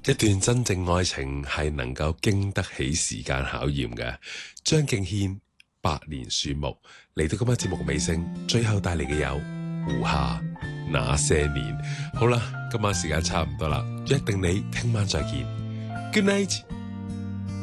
一段真正愛情係能夠經得起時間考驗嘅。張敬軒百年樹木嚟到今日節目嘅尾聲，最後帶嚟嘅有胡夏那些年。好啦，今晚時間差唔多啦，約定你聽晚再見。Good night。